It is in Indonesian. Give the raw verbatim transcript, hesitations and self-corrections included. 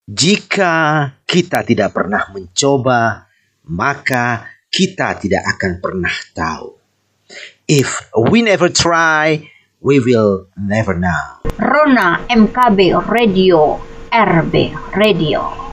Jika kita tidak pernah mencoba, maka kita tidak akan pernah tahu. If we never try, we will never know. Rona M K B Radio, R B Radio.